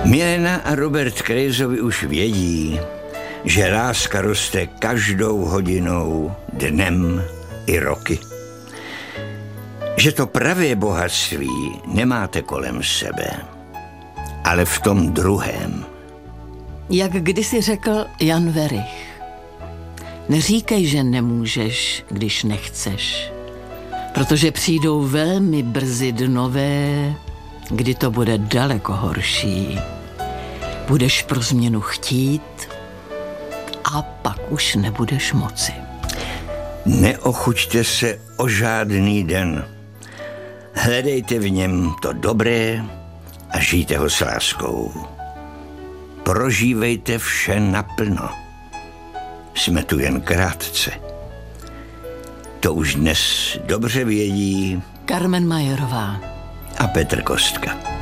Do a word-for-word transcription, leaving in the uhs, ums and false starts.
Milena a Robert Krejzovi už vědí, že láska roste každou hodinou, dnem i roky. Že to pravé bohatství nemáte kolem sebe, ale v tom druhém. Jak kdysi řekl Jan Werich, neříkej, že nemůžeš, když nechceš, protože přijdou velmi brzy dnové, kdy to bude daleko horší. Budeš pro změnu chtít a pak už nebudeš moci. Neochuťte se o žádný den. Hledejte v něm to dobré a žijte ho s láskou. Prožívejte vše naplno. Jsme tu jen krátce. To už dnes dobře vědí Carmen Majerová a Petr Kostka.